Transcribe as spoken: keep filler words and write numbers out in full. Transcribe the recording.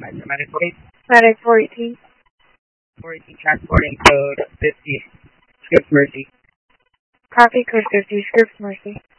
Medic forty. Medic four eighteen. four eighteen transporting code fifty. Scripps Mercy. Copy, code fifty, Scripps Mercy.